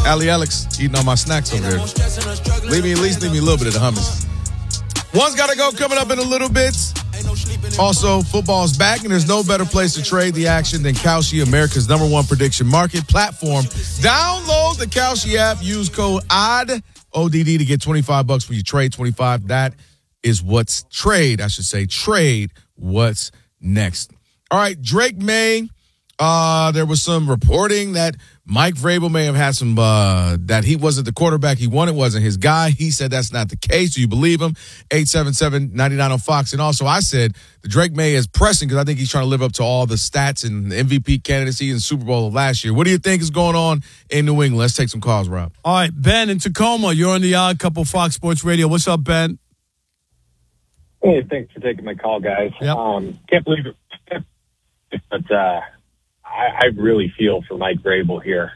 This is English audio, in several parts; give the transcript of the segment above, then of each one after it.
Ali Alex eating all my snacks over there. Leave me a little bit of the hummus. One's got to go coming up in a little bit. Also, football's back, and there's no better place to trade the action than Kalshi, America's #1 prediction market platform. Download the Kalshi app. Use code ODD, ODD, to get $25 when you trade 25. That is what's trade what's next. All right, Drake May. There was some reporting that Mike Vrabel may have had some, that he wasn't the quarterback he wanted, wasn't his guy. He said that's not the case. Do you believe him? 877-99 on Fox. And also I said the Drake May is pressing because I think he's trying to live up to all the stats and the MVP candidacy and Super Bowl of last year. What do you think is going on in New England? Let's take some calls, Rob. All right, Ben in Tacoma. You're on the Odd Couple Fox Sports Radio. What's up, Ben? Hey, thanks for taking my call, guys. Yep. Can't believe it. But, I really feel for Mike Vrabel here.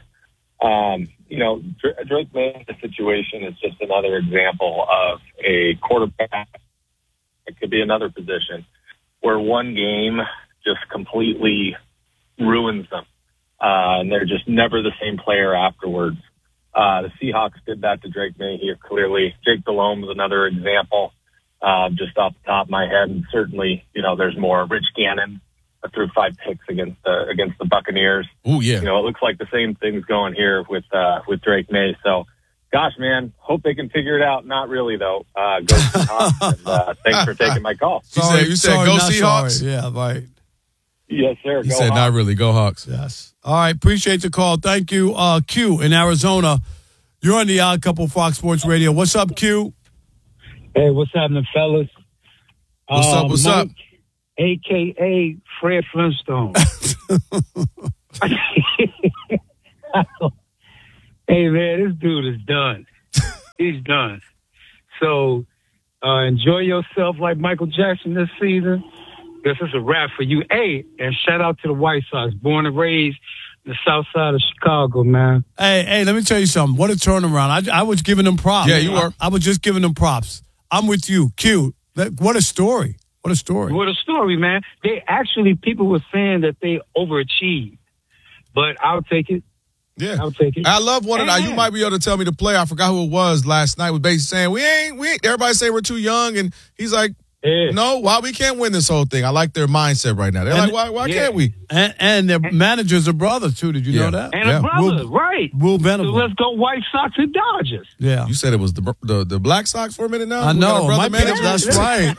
Drake May's situation is just another example of a quarterback. It could be another position where one game just completely ruins them. And they're just never the same player afterwards. The Seahawks did that to Drake May here clearly. Jake Delhomme is another example, just off the top of my head. And certainly, there's more. Rich Gannon threw 5 picks against the Buccaneers. Oh yeah. It looks like the same thing's going here with Drake May. So, gosh, man, hope they can figure it out. Not really though. Go Seahawks. And, thanks for taking my call. You said go Seahawks. Sorry. Yeah, right. Yes, sir. You said Hawks. Not really. Go Hawks. Yes. All right. Appreciate the call. Thank you. Q in Arizona. You're on the Odd Couple Fox Sports Radio. What's up, Q? Hey, what's happening, fellas? What's up? A.K.A. Fred Flintstone. Hey, man, this dude is done. He's done. So enjoy yourself like Michael Jackson this season. This is a wrap for you. Hey, and shout out to the White Sox, born and raised in the south side of Chicago, man. Hey, let me tell you something. What a turnaround. I was giving them props. Yeah, you were. I was just giving them props. I'm with you. Q, what a story. What a story. What a story, man. People were saying that they overachieved, but I'll take it. Yeah. I'll take it. I love one of that. You might be able to tell me the player. I forgot who it was last night. Was basically saying, we ain't, everybody say we're too young. And he's like, no, why we can't win this whole thing? I like their mindset right now. They're like, why can't we? And their manager's a brother, too. Did you know that? And a brother, right. Will Venable. So let's go White Sox and Dodgers. Yeah. You said it was the Black Sox for a minute now? I know. That's right.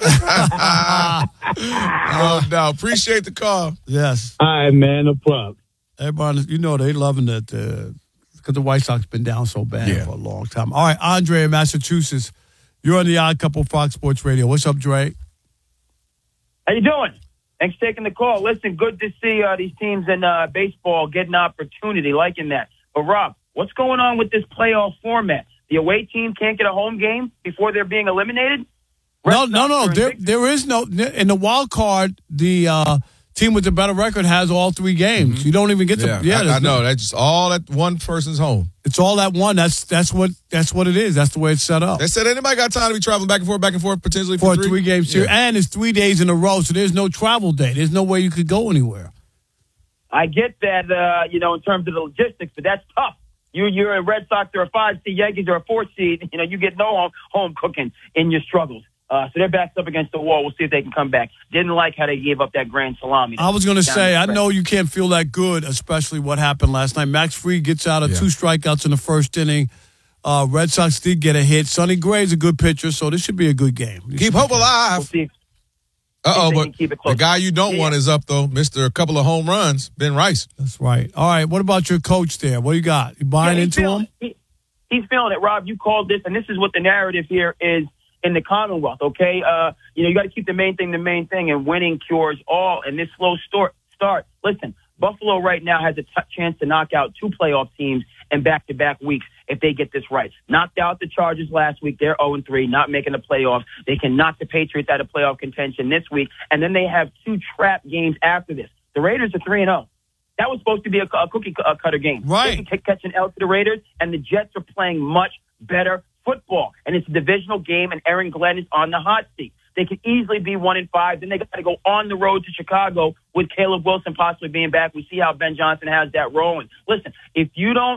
No, appreciate the call. Yes. All right, man, no problem. Everybody, they loving it because the White Sox been down so bad for a long time. All right, Andre in Massachusetts. You're on the Odd Couple Fox Sports Radio. What's up, Dre? How you doing? Thanks for taking the call. Listen, good to see these teams in baseball get an opportunity, liking that. But, Rob, what's going on with this playoff format? The away team can't get a home game before they're being eliminated? No. There is no – in the wild card, the team with the better record has all 3 games. Mm-hmm. You don't even get to – I know. That's just all at one person's home. It's all at one. That's what it is. That's the way it's set up. They said anybody got time to be traveling back and forth, potentially for 3 games here. And it's 3 days in a row, so there's no travel day. There's no way you could go anywhere. I get that, in terms of the logistics, but that's tough. You're a Red Sox, they're a 5 seed, Yankees are a 4 seed. You get no home cooking in your struggles. So they're backed up against the wall. We'll see if they can come back. Didn't like how they gave up that grand salami. I was going to say, I know you can't feel that good, especially what happened last night. Max Fried gets out of 2 strikeouts in the first inning. Red Sox did get a hit. Sonny Gray's a good pitcher, so this should be a good game. Keep hope alive. We'll see. But the guy you don't want is up, though. Mr. A couple of home runs, Ben Rice. That's right. All right, what about your coach there? What do you got? You buying into him? He's feeling it, Rob. You called this, and this is what the narrative here is in the Commonwealth, okay? You got to keep the main thing, and winning cures all. And this slow start. Listen, Buffalo right now has a chance to knock out 2 playoff teams in back-to-back weeks if they get this right. Knocked out the Chargers last week. They're 0-3, not making the playoffs. They can knock the Patriots out of playoff contention this week. And then they have 2 trap games after this. The Raiders are 3-0. That was supposed to be a cookie cutter game. Right. They can catch an L to the Raiders, and the Jets are playing much better football. And it's a divisional game, and Aaron Glenn is on the hot seat. They could easily be 1-5. Then they got to go on the road to Chicago with Caleb Wilson possibly being back. We see how Ben Johnson has that rolling. Listen, if you don't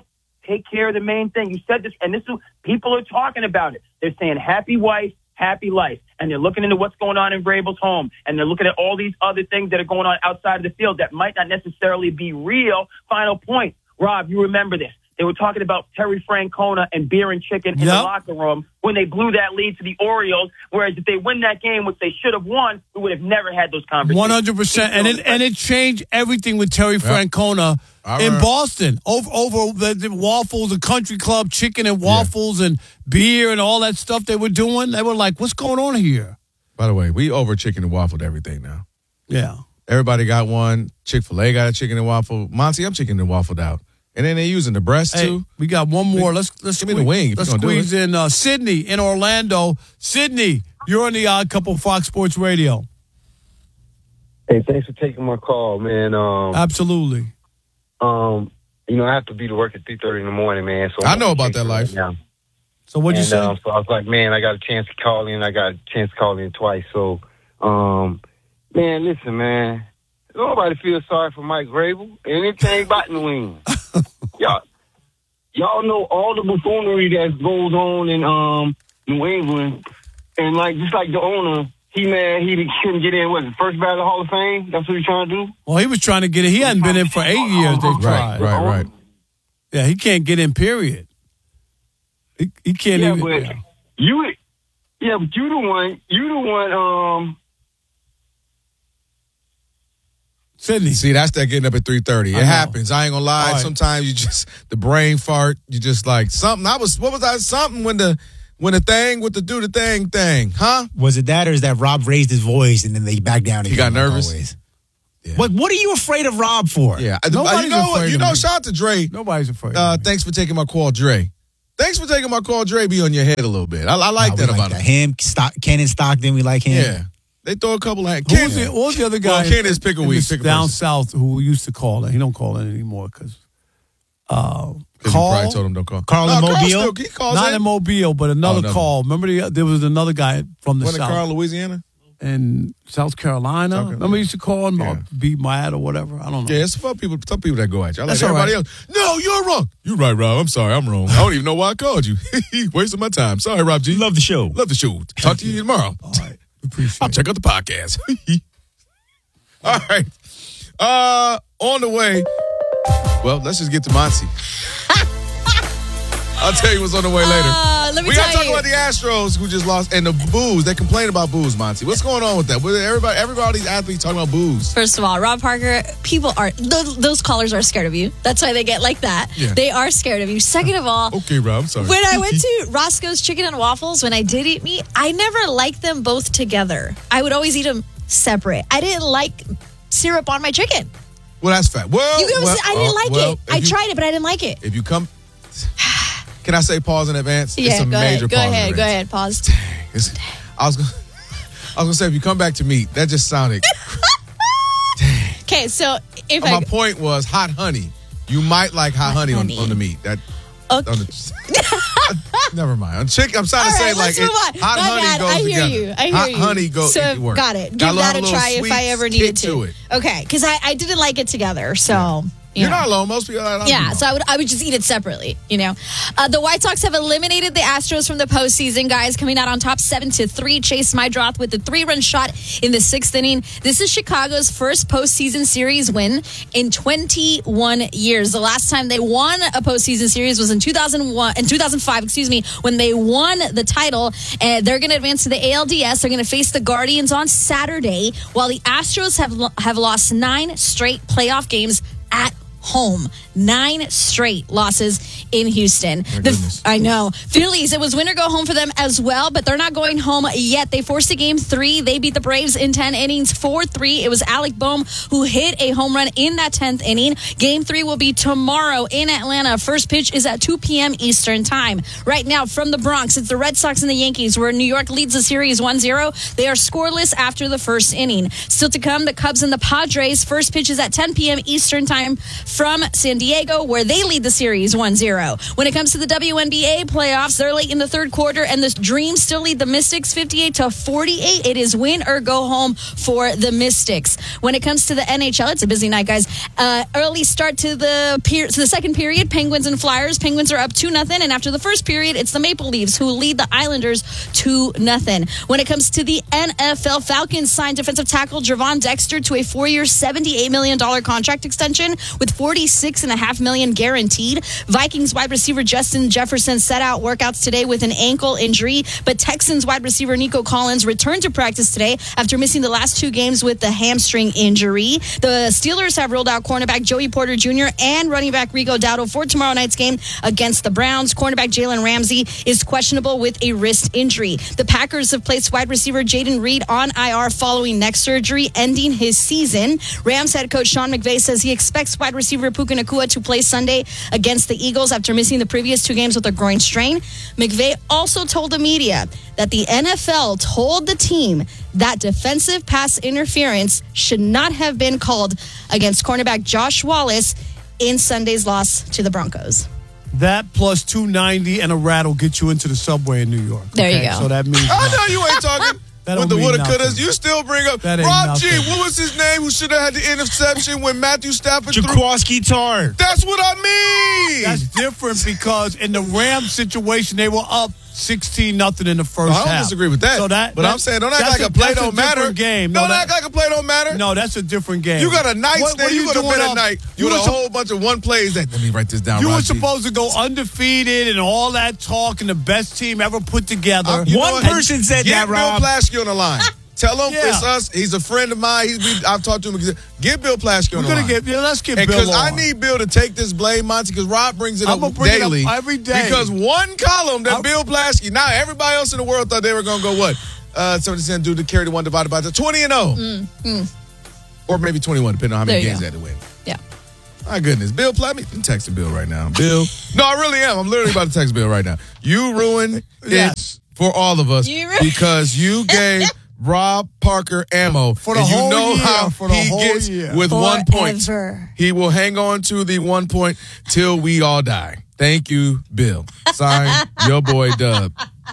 take care of the main thing. You said this, and this is people are talking about it. They're saying happy wife, happy life, and they're looking into what's going on in Vrabel's home, and they're looking at all these other things that are going on outside of the field that might not necessarily be real. Final point, Rob, you remember this. They were talking about Terry Francona and beer and chicken in the locker room when they blew that lead to the Orioles. Whereas if they win that game, which they should have won, we would have never had those conversations. 100%. And it changed everything with Terry Francona in Boston. Over the waffles, the country club, chicken and waffles and beer and all that stuff they were doing. They were like, what's going on here? By the way, we over chicken and waffled everything now. Yeah. Everybody got one. Chick-fil-A got a chicken and waffle. Monty, I'm chicken and waffled out. And then they're using the breast, too. We got one more. Let's give me the wing. Let's squeeze in Sydney in Orlando. Sydney, you're on the Odd Couple Fox Sports Radio. Hey, thanks for taking my call, man. Absolutely. I have to be to work at 3:30 in the morning, man. So I know about that life. Right. So what'd you say? So I was like, man, I got a chance to call in. I got a chance to call in twice. So, man, listen, man. Nobody feels sorry for Mike Vrabel. Anything but New England. Y'all know all the buffoonery that goes on in New England, and just like the owner, he couldn't get in. What, the first ballot Hall of Fame? That's what he's trying to do. Well, he was trying to get in. He hadn't been in for 8 years. They've tried. Right. Yeah, he can't get in. Period. He can't even. But you the one. Sydney. See, that's that getting up at 3:30. It happens. I ain't gonna lie. Right. Sometimes you just the brain fart. You just like something. Something when the thing with the do the thing, huh? Was it that, or is that Rob raised his voice and then they back down again? He got nervous. Yeah. What are you afraid of Rob for? Yeah, nobody's afraid of me. shout out to Dre. Nobody's afraid. Of me. Thanks for taking my call, Dre. Thanks for taking my call, Dre. Be on your head a little bit. I like that about him. Kenan Stockton, we like him. Yeah. They throw a couple of What was the other guy? Well, Ken is pick a week. Down south who used to call it. He don't call it anymore because Carl probably told him don't call. Carl in Mobile? He calls Not in Mobile, but another call. Remember there was another guy from the south. Carl, Louisiana? In South Carolina. Remember he used to call him or beat my ad or whatever? I don't know. Yeah, it's some people that go at you. I like everybody else. No, you're wrong. You're right, Rob. I'm sorry. I'm wrong. I don't even know why I called you. Wasting my time. Sorry, Rob G. Love the show. Talk to you tomorrow. All right. Appreciate I'll check out the podcast. All right. On the way. Well, let's just get to Monty. I'll tell you what's on the way later. We got to talk about the Astros who just lost and the booze. They complain about booze, Monty. What's going on with that? Everybody, all these athletes talking about booze. First of all, Rob Parker, people are, those callers are scared of you. That's why they get like that. Yeah. They are scared of you. Second of all, okay, Rob, I'm sorry. When I went to Roscoe's Chicken and Waffles, when I did eat meat, I never liked them both together. I would always eat them separate. I didn't like syrup on my chicken. Well, that's fact. I didn't like it. I tried it, but I didn't like it. If you come... Can I say pause in advance? Yeah, it's a major pause. Go ahead. Pause. Dang, I was gonna say if you come back to meat, that just sounded. Dang. Okay, so my point was hot honey. You might like hot honey. On the meat. That. Okay. Never mind. On chicken, I'm trying to say hot honey goes together. I hear you. Hot honey goes. So got it. Give that a try if I ever needed to. Okay, because I didn't like it together. So. Yeah. You're not alone. Most people are. Yeah, so I would just eat it separately, The White Sox have eliminated the Astros from the postseason, guys, coming out on top 7-3. Chase Meidroth with the 3-run shot in the 6th inning. This is Chicago's first postseason series win in 21 years. The last time they won a postseason series was in 2005, when they won the title. And they're going to advance to the ALDS. They're going to face the Guardians on Saturday, while the Astros have lost 9 straight playoff games at home. 9 straight losses in Houston. I know. Phillies, it was win or go home for them as well, but they're not going home yet. They forced a game 3. They beat the Braves in 10 innings, 4-3. It was Alec Boehm who hit a home run in that 10th inning. Game 3 will be tomorrow in Atlanta. First pitch is at 2 p.m. Eastern time. Right now from the Bronx, it's the Red Sox and the Yankees, where New York leads the series 1-0. They are scoreless after the first inning. Still to come, the Cubs and the Padres. First pitch is at 10 p.m. Eastern time. from San Diego, where they lead the series 1-0. When it comes to the WNBA playoffs, they're late in the third quarter, and the Dreams still lead the Mystics 58-48. It is win or go home for the Mystics. When it comes to the NHL, it's a busy night, guys. Early start to the second period, Penguins and Flyers. Penguins are up 2-0, and after the first period, it's the Maple Leafs who lead the Islanders 2-0. When it comes to the NFL, Falcons signed defensive tackle Javon Dexter to a 4-year, $78 million contract extension with $46.5 million guaranteed. Vikings wide receiver Justin Jefferson set out workouts today with an ankle injury, but Texans wide receiver Nico Collins returned to practice today after missing the last 2 games with the hamstring injury. The Steelers have ruled out cornerback Joey Porter Jr. and running back Rico Dowdle for tomorrow night's game against the Browns. Cornerback Jalen Ramsey is questionable with a wrist injury. The Packers have placed wide receiver Jaden Reed on IR following neck surgery, ending his season. Rams head coach Sean McVay says he expects wide receiver Puka Nacua to play Sunday against the Eagles after missing the previous 2 games with a groin strain. McVay also told the media that the NFL told the team that defensive pass interference should not have been called against cornerback Josh Wallace in Sunday's loss to the Broncos. That plus 290 and a rat will get you into the subway in New York. There you go. So that means I know you ain't talking. With the woulda couldas, you still bring up Rob G. What was his name? Who should have had the interception when Matthew Stafford threw? Jaquaski Tartt. That's what I mean. That's different because in the Rams situation, they were up 16-0 in the first half. I don't disagree with that. So but I'm saying, don't act like a play don't matter. Game. Don't act like a play don't matter. No, that's a different game. You got a night stand. You could have been a night. You with a whole bunch of one plays. Let me write this down. You were supposed to go undefeated and all that talk and the best team ever put together. One person said that, Rob. Get Bill Plaschke on the line. Tell him it's us. He's a friend of mine. I've talked to him. Get Bill Plaschke on the line. Let's get Bill on. Because I need Bill to take this blame, Monty, because Rob brings it up daily. Every day. Because one column that Bill Plaschke, now everybody else in the world thought they were going to go what? 70% due to carry the 1 divided by the 20-0. Or maybe 21, depending on how many games they had to win. Yeah. My goodness. Bill Plaschke, I'm texting Bill right now. Bill. No, I really am. I'm literally about to text Bill right now. You ruined it for all of us because you gave Rob Parker ammo. For the whole year. How he gets with 1 point. He will hang on to the 1 point till we all die. Thank you, Bill. Signed, your boy Dub.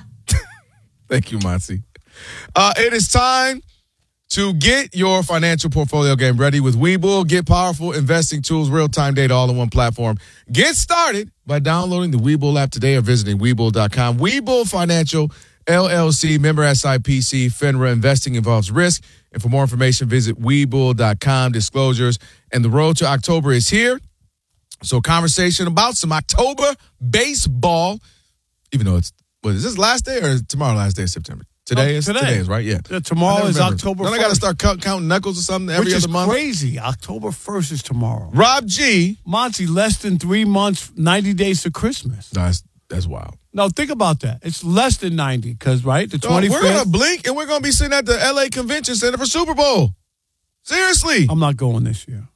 Thank you, Monty. It is time to get your financial portfolio game ready with Webull. Get powerful investing tools, real-time data, all in one platform. Get started by downloading the Webull app today or visiting Webull.com. Webull Financial LLC, member SIPC, FINRA. Investing involves risk. And for more information, visit Webull.com. Disclosures. And the road to October is here. So conversation about some October baseball, even though is this last day or tomorrow last day of September? Today is, right? Yeah. Tomorrow is October 1st. Then I got to start counting knuckles or something every other month. Which is crazy. October 1st is tomorrow. Rob G. Monty, less than 3 months, 90 days to Christmas. That's wild. No, think about that. It's less than 90 because, right, the 25th. We're going to blink and we're going to be sitting at the LA Convention Center for Super Bowl. Seriously. I'm not going this year.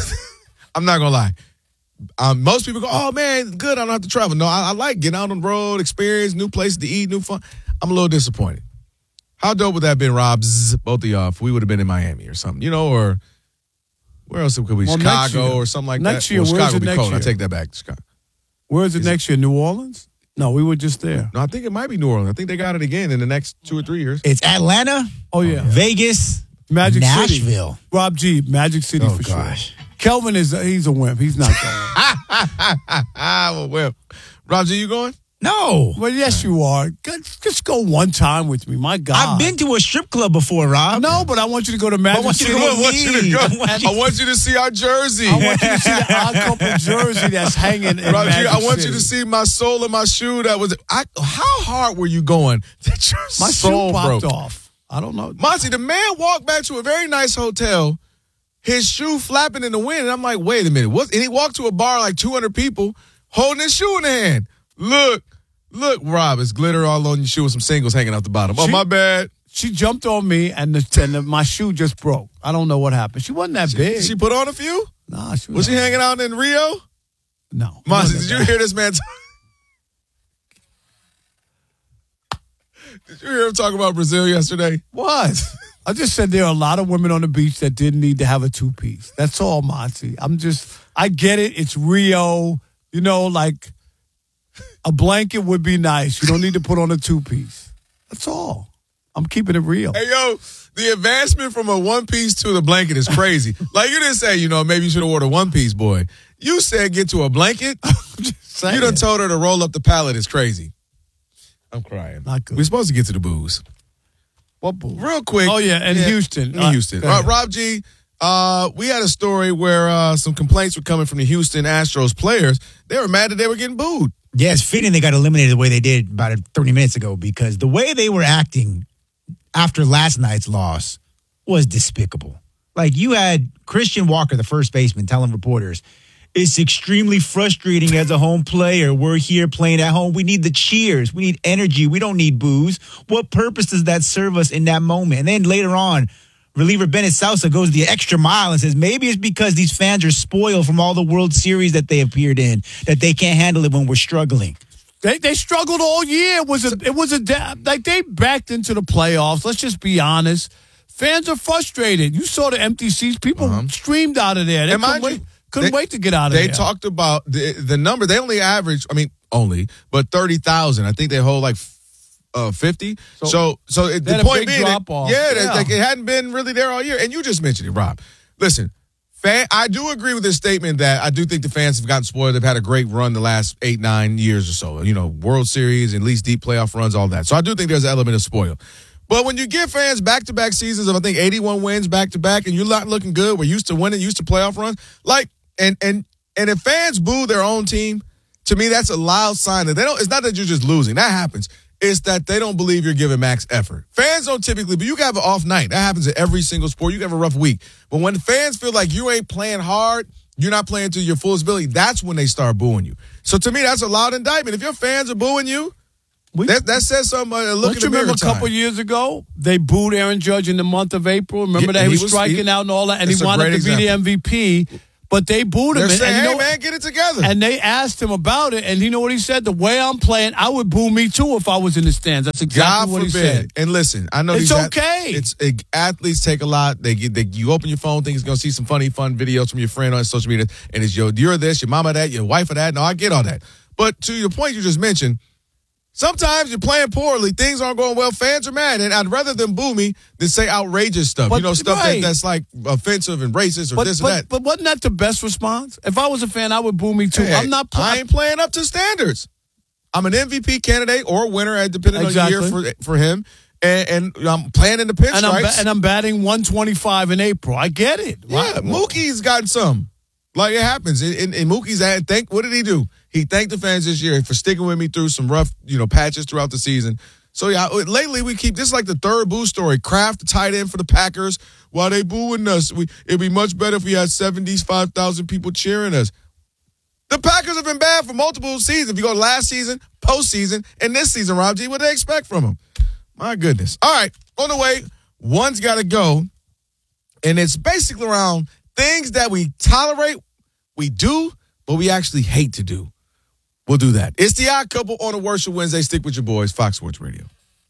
I'm not going to lie. Most people go, oh, man, good, I don't have to travel. No, I like getting out on the road, experience, new places to eat, new fun. I'm a little disappointed. How dope would that have been, Rob, both of y'all, if we would have been in Miami or something, or where else could we? Well, Chicago or something like next that? Year, Chicago would be cold. Year? I take that back. Chicago. Where is it next year? New Orleans? No, we were just there. No, I think it might be New Orleans. I think they got it again in the next 2 or 3 years. It's Atlanta. Oh, yeah. Vegas. Magic Nashville. City. Rob G, Magic City for sure. Kelvin he's a wimp. He's not going. I'm a wimp. Rob G, you going? No. Well, yes, you are. Just go one time with me. My God. I've been to a strip club before, Rob. No, but I want you to go to Magic City. I want you to see our jersey. I want you to see the odd couple jersey that's hanging in Rob Magic G, I want City. you to see my sole in my shoe. How hard were you going that your my soul shoe popped broke off? I don't know. Monty, the man walked back to a very nice hotel, his shoe flapping in the wind. And I'm like, wait a minute. And he walked to a bar like 200 people holding his shoe in the hand. Look, Rob, it's glitter all on your shoe with some singles hanging out the bottom. My bad. She jumped on me and my shoe just broke. I don't know what happened. She wasn't that big. She put on a few? Nah. Was she hanging out in Rio? No. Monty, did you hear this man? Did you hear him talk about Brazil yesterday? What? I just said there are a lot of women on the beach that didn't need to have a two-piece. That's all, Monty. I get it. It's Rio. You know, like a blanket would be nice. You don't need to put on a two-piece. That's all. I'm keeping it real. Hey, yo, the advancement from a one-piece to the blanket is crazy. Like, you didn't say, maybe you should have ordered a one-piece, boy. You said get to a blanket. You done told her to roll up the pallet. It's crazy. I'm crying. Not good. We're supposed to get to the booze. What booze? Real quick. Oh, yeah, in Houston. Houston. Rob G., we had a story where some complaints were coming from the Houston Astros players. They were mad that they were getting booed. Yeah, it's fitting they got eliminated the way they did about 30 minutes ago because the way they were acting after last night's loss was despicable. Like, you had Christian Walker, the first baseman, telling reporters, it's extremely frustrating as a home player. We're here playing at home. We need the cheers. We need energy. We don't need booze. What purpose does that serve us in that moment? And then later on, reliever Bennett Sousa goes the extra mile and says maybe it's because these fans are spoiled from all the World Series that they appeared in, that they can't handle it when we're struggling. They struggled all year. Like they backed into the playoffs. Let's just be honest. Fans are frustrated. You saw the empty seats. People streamed out of there. They couldn't wait to get out of there. They talked about the number. They only average, but 30,000. I think they hold like 50. So the point being, it hadn't been really there all year. And you just mentioned it, Rob. Listen, I do agree with this statement that I do think the fans have gotten spoiled. They've had a great run the last 8-9 years or so. World Series, at least deep playoff runs, all that. So I do think there's an element of spoil. But when you give fans back-to-back seasons of, I think, 81 wins back-to-back, and you're not looking good, we're used to winning, used to playoff runs, and if fans boo their own team, to me, that's a loud sign that it's not that you're just losing. That happens. It's that they don't believe you're giving max effort. Fans don't typically, but you can have an off night. That happens in every single sport. You can have a rough week. But when fans feel like you ain't playing hard, you're not playing to your fullest ability, that's when they start booing you. So to me, that's a loud indictment. If your fans are booing you, that says something. Look at the mirror. Remember a couple years ago, they booed Aaron Judge in the month of April? Remember that he was striking out and all that, and he wanted to be the MVP. But they booed him. They're saying, hey, man, get it together. And they asked him about it, and you know what he said? The way I'm playing, I would boo me, too, if I was in the stands. That's exactly what he said. And listen, I know it's okay. Athletes take a lot. You open your phone, think you're going to see some fun videos from your friend on social media, and it's you're this, your mama that, your wife of that. No, I get all that. But to your point you just mentioned, sometimes you're playing poorly. Things aren't going well. Fans are mad. And I'd rather them boo me than say outrageous stuff. Stuff that's like offensive and racist or this or that. But wasn't that the best response? If I was a fan, I would boo me too. Hey, I ain't playing up to standards. I'm an MVP candidate or a winner, depending on the year for him. And I'm playing in the pinstripes. And I'm batting 125 in April. I get it. Yeah, Mookie's gotten some. Like, it happens. In Mookie's what did he do? He thanked the fans this year for sticking with me through some rough, patches throughout the season. So, yeah, lately this is like the third boo story. Kraft, the tight end for the Packers, while they booing us. It'd be much better if we had 75,000 people cheering us. The Packers have been bad for multiple seasons. If you go last season, postseason, and this season, Rob G, what do they expect from them? My goodness. All right, on the way, one's got to go, and it's basically around things that we tolerate, we do, but we actually hate to do. We'll do that. It's the Odd Couple on a Worship Wednesday. Stick with your boys, Fox Sports Radio.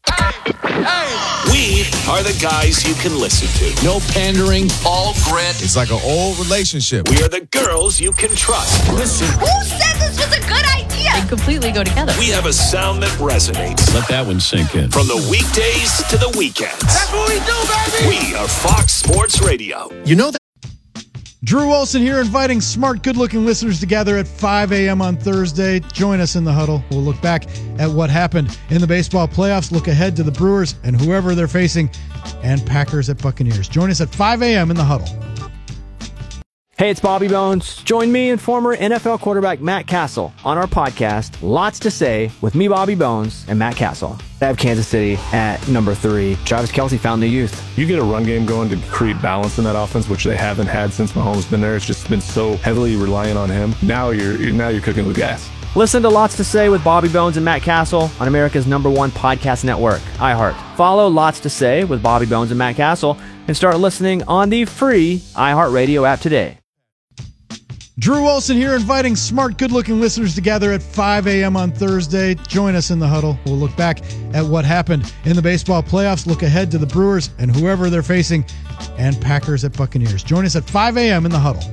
We are the guys you can listen to. No pandering, all grit. It's like an old relationship. We are the girls you can trust. Listen. Who said this was a good idea? They completely go together. We have a sound that resonates. Let that one sink in. From the weekdays to the weekends. That's what we do, baby. We are Fox Sports Radio. You know that. Drew Olson here, inviting smart, good-looking listeners to gather at 5 a.m. on Thursday. Join us in the huddle. We'll look back at what happened in the baseball playoffs, look ahead to the Brewers and whoever they're facing, and Packers at Buccaneers. Join us at 5 a.m. in the huddle. Hey, it's Bobby Bones. Join me and former NFL quarterback Matt Castle on our podcast, Lots to Say, with me, Bobby Bones, and Matt Castle. I have Kansas City at number 3. Travis Kelce found the youth. You get a run game going to create balance in that offense, which they haven't had since Mahomes been there. It's just been so heavily reliant on him. Now you're cooking with gas. Listen to Lots to Say with Bobby Bones and Matt Castle on America's #1 podcast network, iHeart. Follow Lots to Say with Bobby Bones and Matt Castle and start listening on the free iHeartRadio app today. Drew Olson here, inviting smart, good-looking listeners together at 5 a.m. on Thursday. Join us in the huddle. We'll look back at what happened in the baseball playoffs, look ahead to the Brewers and whoever they're facing, and Packers at Buccaneers. Join us at 5 a.m. in the huddle.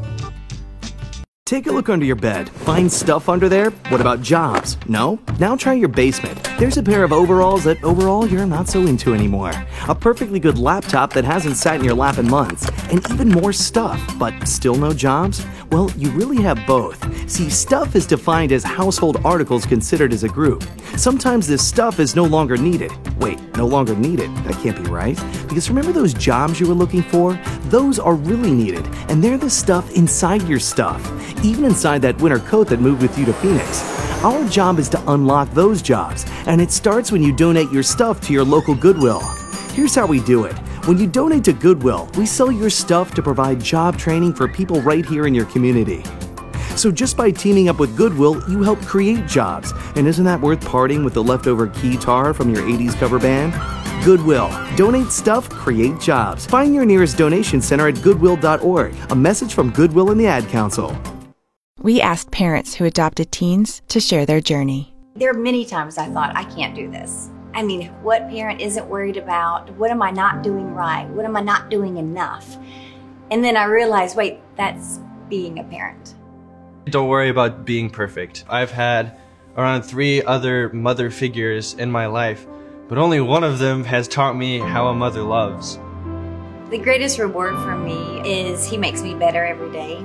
Take a look under your bed. Find stuff under there? What about jobs? No? Now try your basement. There's a pair of overalls that overall you're not so into anymore. A perfectly good laptop that hasn't sat in your lap in months. And even more stuff, but still no jobs? Well, you really have both. See, stuff is defined as household articles considered as a group. Sometimes this stuff is no longer needed. Wait, no longer needed? That can't be right. Because remember those jobs you were looking for? Those are really needed, and they're the stuff inside your stuff. Even inside that winter coat that moved with you to Phoenix. Our job is to unlock those jobs, and it starts when you donate your stuff to your local Goodwill. Here's how we do it. When you donate to Goodwill, we sell your stuff to provide job training for people right here in your community. So just by teaming up with Goodwill, you help create jobs. And isn't that worth parting with the leftover guitar from your 80s cover band? Goodwill. Donate stuff, create jobs. Find your nearest donation center at goodwill.org. A message from Goodwill and the Ad Council. We asked parents who adopted teens to share their journey. There are many times I thought, I can't do this. I mean, what parent isn't worried about? What am I not doing right? What am I not doing enough? And then I realized, wait, that's being a parent. Don't worry about being perfect. I've had around 3 other mother figures in my life, but only one of them has taught me how a mother loves. The greatest reward for me is he makes me better every day.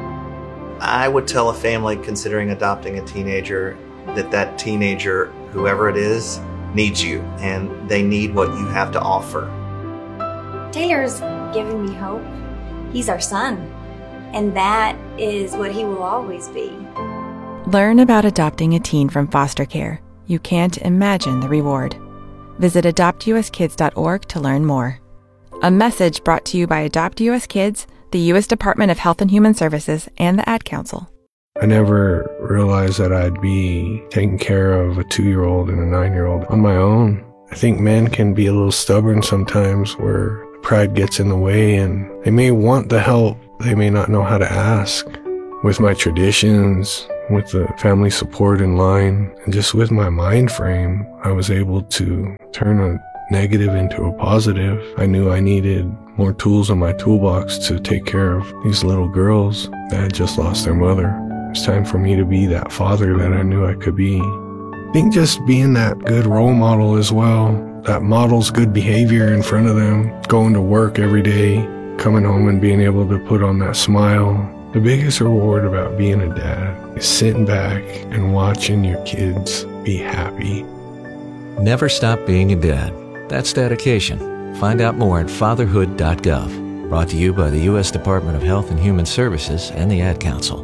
I would tell a family considering adopting a teenager that teenager, whoever it is, needs you, and they need what you have to offer. Taylor's giving me hope. He's our son, and that is what he will always be. Learn about adopting a teen from foster care. You can't imagine the reward. Visit adoptuskids.org to learn more. A message brought to you by Adopt US Kids, the U.S. Department of Health and Human Services, and the Ad Council. I never realized that I'd be taking care of a 2-year-old and a 9-year-old on my own. I think men can be a little stubborn sometimes where pride gets in the way and they may want the help, they may not know how to ask. With my traditions, with the family support in line, and just with my mind frame, I was able to turn a negative into a positive. I knew I needed more tools in my toolbox to take care of these little girls that had just lost their mother. It's time for me to be that father that I knew I could be. I think just being that good role model as well, that models good behavior in front of them, going to work every day, coming home and being able to put on that smile. The biggest reward about being a dad is sitting back and watching your kids be happy. Never stop being a dad. That's dedication. Find out more at fatherhood.gov. Brought to you by the U.S. Department of Health and Human Services and the Ad Council.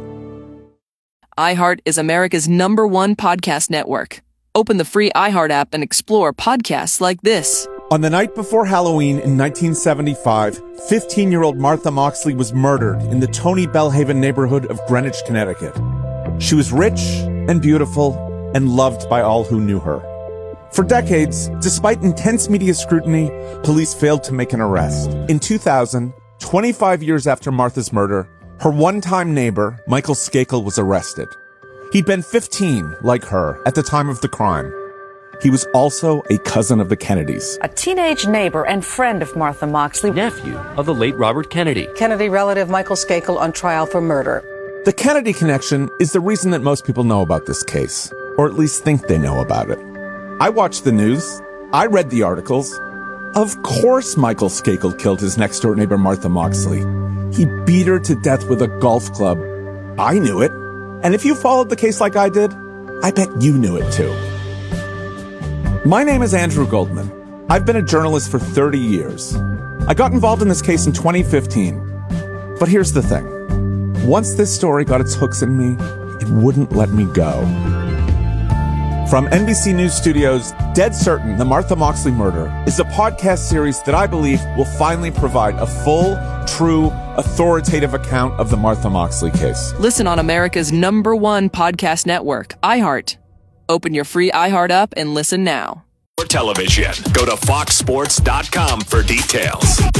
iHeart is America's #1 podcast network. Open the free iHeart app and explore podcasts like this. On the night before Halloween in 1975, 15-year-old Martha Moxley was murdered in the Tony Bellhaven neighborhood of Greenwich, Connecticut. She was rich and beautiful and loved by all who knew her. For decades, despite intense media scrutiny, police failed to make an arrest. In 2000, 25 years after Martha's murder, her one-time neighbor, Michael Skakel, was arrested. He'd been 15, like her, at the time of the crime. He was also a cousin of the Kennedys. A teenage neighbor and friend of Martha Moxley. Nephew of the late Robert Kennedy. Kennedy relative Michael Skakel on trial for murder. The Kennedy connection is the reason that most people know about this case, or at least think they know about it. I watched the news. I read the articles. Of course Michael Skakel killed his next-door neighbor Martha Moxley. He beat her to death with a golf club. I knew it. And if you followed the case like I did, I bet you knew it too. My name is Andrew Goldman. I've been a journalist for 30 years. I got involved in this case in 2015. But here's the thing. Once this story got its hooks in me, it wouldn't let me go. From NBC News Studios, Dead Certain, The Martha Moxley Murder is a podcast series that I believe will finally provide a full, true, authoritative account of the Martha Moxley case. Listen on America's #1 podcast network, iHeart. Open your free iHeart app and listen now. For television, go to foxsports.com for details.